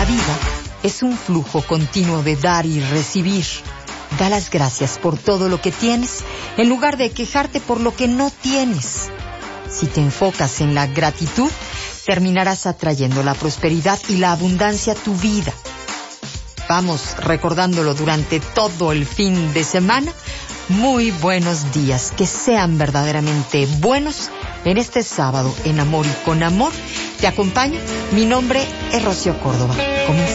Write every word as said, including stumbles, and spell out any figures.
La vida es un flujo continuo de dar y recibir. Da las gracias por todo lo que tienes, en lugar de quejarte por lo que no tienes. Si te enfocas en la gratitud, terminarás atrayendo la prosperidad y la abundancia a tu vida. Vamos recordándolo durante todo el fin de semana. Muy buenos días, que sean verdaderamente buenos en este sábado en Amor y con Amor. Te acompaño, mi nombre es Rocío Córdoba. Comenzamos.